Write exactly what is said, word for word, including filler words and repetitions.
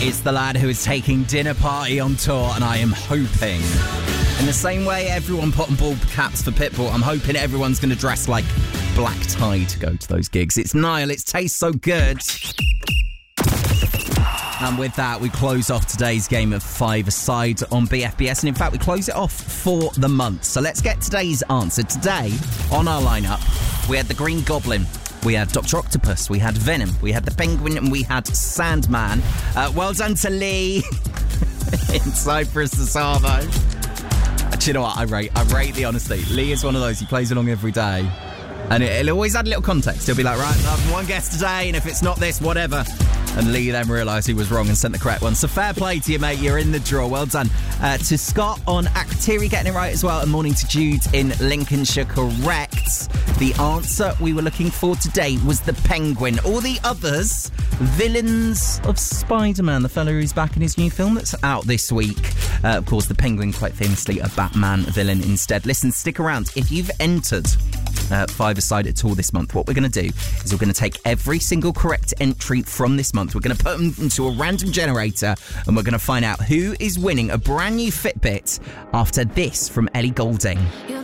It's the lad who is taking Dinner Party on tour, and I am hoping, in the same way everyone put on ball caps for Pitbull, I'm hoping everyone's going to dress like Black Tie to go to those gigs. It's Niall, it tastes so good. And with that, we close off today's game of five-a-side on B F B S. And in fact, we close it off for the month. So let's get today's answer. Today, on our lineup, we had the Green Goblin, we had Doctor Octopus, we had Venom, we had the Penguin, and we had Sandman. Uh, well done to Lee in Cyprus the Savo. Do you know what? I rate, I rate the honesty. Lee is one of those, he plays along every day. And it, it'll always add a little context. He'll be like, right, I have one guest today, and if it's not this, whatever. And Lee then realised he was wrong and sent the correct one. So fair play to you, mate. You're in the draw. Well done. Uh, to Scott on Akrotiri getting it right as well. And morning to Jude in Lincolnshire. Correct. The answer we were looking for today was the Penguin. All the others, villains of Spider-Man, the fellow who's back in his new film that's out this week. Uh, of course, the Penguin, quite famously, a Batman villain instead. Listen, stick around. If you've entered uh, five-a-side at all this month, what we're going to do is we're going to take every single correct entry from this month. We're going to put them into a random generator, and we're going to find out who is winning a brand new Fitbit after this from Ellie Goulding.